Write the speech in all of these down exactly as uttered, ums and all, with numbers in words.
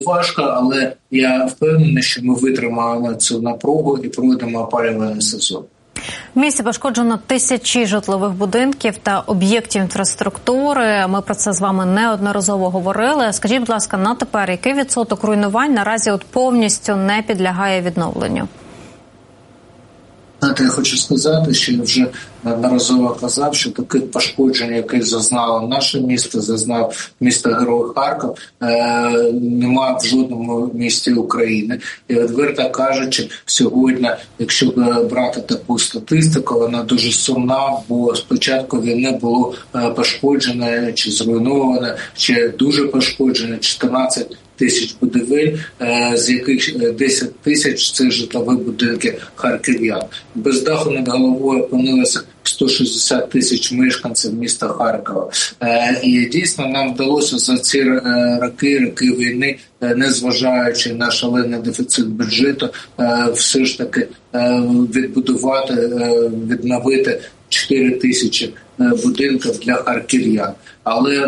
важко, але я впевнений, що ми витримаємо цю напругу і пройдемо опалювальний сезон. В місті пошкоджено тисячі житлових будинків та об'єктів інфраструктури. Ми про це з вами неодноразово говорили. Скажіть, будь ласка, на тепер який відсоток руйнувань наразі от повністю не підлягає відновленню? Знаєте, я хочу сказати, що я вже неодноразово казав, що таких пошкоджень, які зазнало наше місто, зазнав місто Герой Харків, е- немає в жодному місті України. І відверто кажучи, сьогодні, якщо брати таку статистику, вона дуже сумна, бо спочатку війни було пошкоджено чи зруйновано, чи дуже пошкоджено чотирнадцять тисяч будівель, з яких десять тисяч – це житлові будинки харків'ян. Без даху над головою опинилося сто шістдесят тисяч мешканців міста Харкова. І дійсно нам вдалося за ці роки, роки війни, незважаючи на шалений дефіцит бюджету, все ж таки відбудувати, відновити чотири тисячі будинків для харків'ян. Але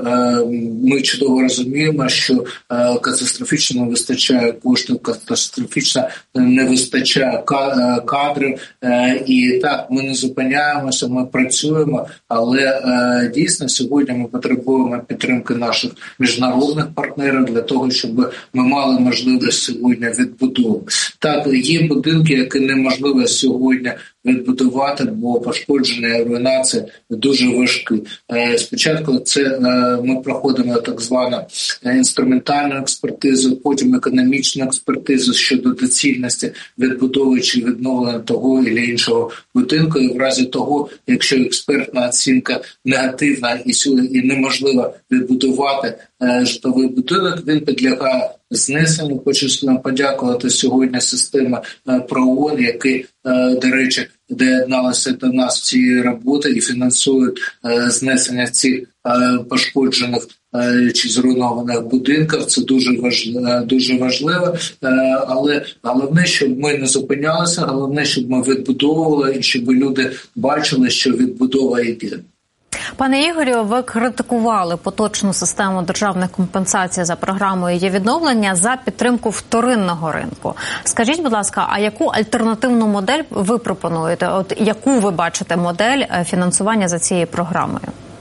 ми чудово розуміємо, що катастрофічно не вистачає коштів, катастрофічно не вистачає кадрів. І так, ми не зупиняємося, ми працюємо, але дійсно сьогодні ми потребуємо підтримки наших міжнародних партнерів для того, щоб ми мали можливість сьогодні відбудови. Так, є будинки, які неможливо сьогодні відбудувати, бо пошкодження і руйнація дуже важкі. Спочатку це ми проходимо так звану інструментальну експертизу, потім економічну експертизу щодо доцільності відбудови чи відновлення того чи іншого будинку. І в разі того, якщо експертна оцінка негативна і неможливо відбудувати житловий будинок, він підлягає знесенню. Хочу подякувати сьогодні системі ПРООН, які, до речі, доєдналися до нас в цій роботі і фінансують знесення цих пошкоджених чи зруйнованих будинків. Це дуже важливо, дуже важливо, але головне, щоб ми не зупинялися, головне, щоб ми відбудовували і щоб люди бачили, що відбудова йде. Пане Ігорю, ви критикували поточну систему державних компенсацій за програмою «Є відновлення» за підтримку вторинного ринку. Скажіть, будь ласка, а яку альтернативну модель ви пропонуєте? От яку ви бачите модель фінансування за цією програмою?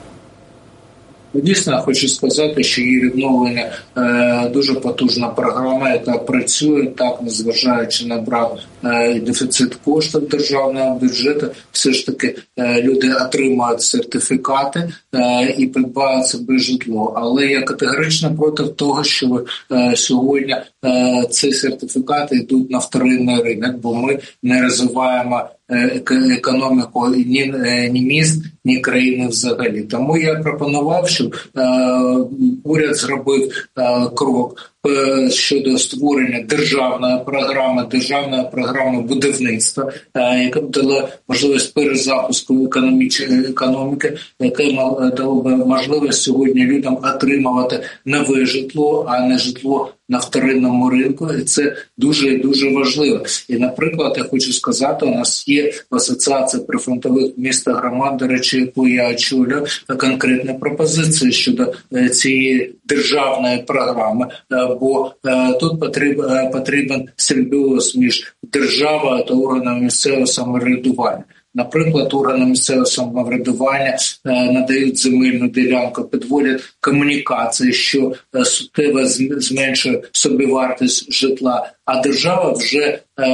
Дійсно, хочу сказати, що її відновлення е, дуже потужна програма, яка працює так, незважаючи на брак е, дефіцит коштів державного бюджету. Все ж таки е, люди отримують сертифікати е, і придбають собі житло. Але я категорично проти того, що е, сьогодні е, ці сертифікати йдуть на вторинний ринок, бо ми не розвиваємо економіку ні, ні міст, ні країни взагалі. Тому я пропонував, щоб е, уряд зробив е, крок е, щодо створення державної програми, державної програми будівництва, е, яка б дала можливість перезапуску економіки, яка дала б можливість сьогодні людям отримувати нове житло, а не житло на вторинному ринку, і це дуже-дуже важливо. І, наприклад, я хочу сказати, у нас є в Асоціації прифронтових міст та громад, до речі, яку я очолюю, конкретні пропозиції щодо цієї державної програми, бо тут потрібен, потрібен симбіоз між державою та органами місцевого самоврядування. Наприклад, органи місцевого самоврядування е, надають земельну ділянку, підводять комунікації, що е, суттєво зменшує собівартість житла, а держава вже е,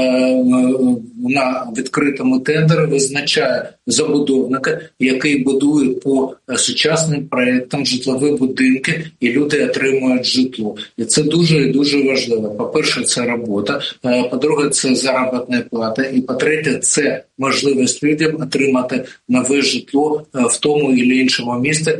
на відкритому тендері визначає забудовника, який будує по сучасним проєктам житлові будинки, і люди отримують житло. І це дуже і дуже важливо. По-перше, це робота, е, по-друге, це заробітна плата, і по-третє, це можливість людям отримати нове житло в тому і іншому місці,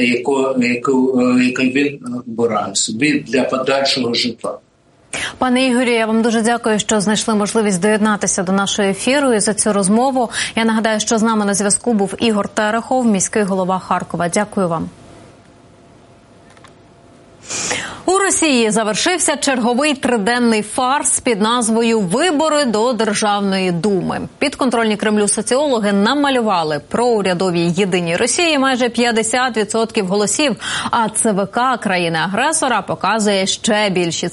яке він обирає собі для подальшого житла. Пане Ігорю, я вам дуже дякую, що знайшли можливість доєднатися до нашого ефіру і за цю розмову. Я нагадаю, що з нами на зв'язку був Ігор Терехов, міський голова Харкова. Дякую вам. Росії завершився черговий триденний фарс під назвою «Вибори до Державної думи». Підконтрольні Кремлю соціологи намалювали проурядовій «Єдиній Росії» майже п'ятдесят відсотків голосів, а ЦВК країни-агресора показує ще більші